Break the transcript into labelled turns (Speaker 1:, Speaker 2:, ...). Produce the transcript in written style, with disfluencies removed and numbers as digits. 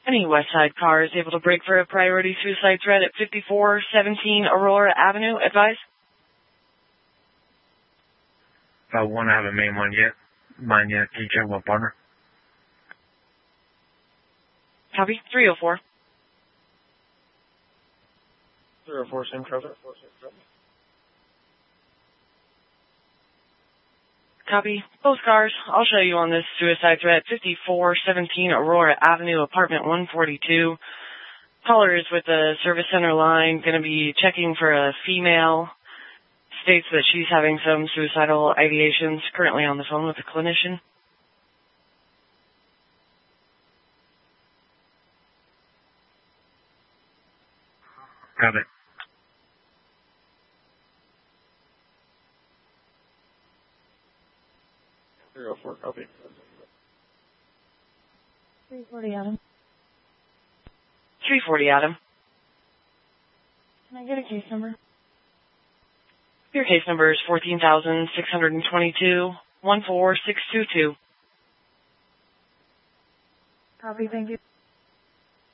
Speaker 1: Any West Side car is able to brake for a priority suicide threat at 5417 Aurora Avenue. Advise?
Speaker 2: I won't have a main one yet. Mine yet. Can you check what partner?
Speaker 1: Copy. 304.
Speaker 2: 304, same traffic.
Speaker 1: Copy. Both cars. I'll show you on this suicide threat. 5417 Aurora Avenue, apartment 142. Caller is with the service center line. Going to be checking for a female. States that she's having some suicidal ideations. Currently on the phone with a clinician.
Speaker 2: Got it. Copy.
Speaker 3: 340 Adam.
Speaker 1: 340 Adam.
Speaker 3: Can I get a case number?
Speaker 1: Your case number is 14,622 14622.
Speaker 3: Copy, thank you.